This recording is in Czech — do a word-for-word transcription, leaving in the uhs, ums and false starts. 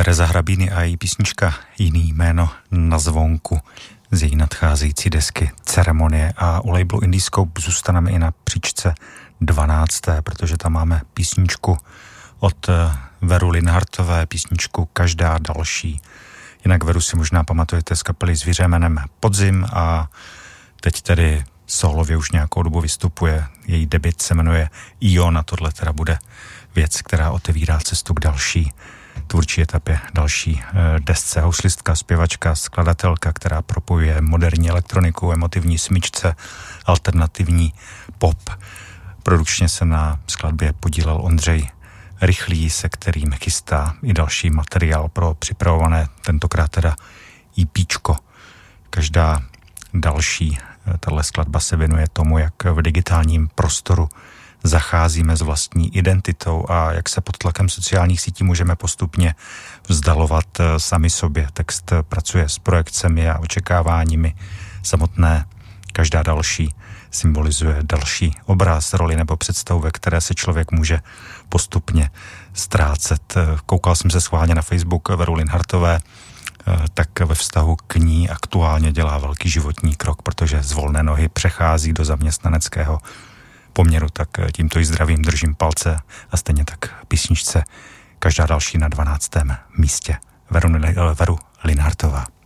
Tereza Hrabíny a její písnička Jiný jméno na zvonku z její nadcházející desky Ceremonie. A u labelu Indiscope zůstaneme i na příčce dvanácté, protože tam máme písničku od Veru Linhartové, písničku Každá další. Jinak Veru si možná pamatujete z kapely Zvíře jménem Podzim a teď tedy solově už nějakou dobu vystupuje. Její debut se jmenuje Ion a tohle teda bude věc, která otevírá cestu k další tvůrčí etapě, další desce. Houslistka, zpěvačka, skladatelka, která propojuje moderní elektroniku, emotivní smyčce, alternativní pop. Produkčně se na skladbě podílel Ondřej Rychlý, se kterým chystá i další materiál pro připravované, tentokrát teda EPčko. Každá další tahle skladba se věnuje tomu, jak v digitálním prostoru zacházíme s vlastní identitou a jak se pod tlakem sociálních sítí můžeme postupně vzdalovat sami sobě. Text pracuje s projekcemi a očekáváními. Samotné každá další symbolizuje další obraz, roli nebo představu, ve které se člověk může postupně ztrácet. Koukal jsem se schválně na Facebook Veru Linhartové, tak ve vztahu k ní aktuálně dělá velký životní krok, protože z volné nohy přechází do zaměstnaneckého poměru, tak tímto i zdravím, držím palce a stejně tak písničce Každá další na dvanáctém místě. Veru, Veru Linhartová.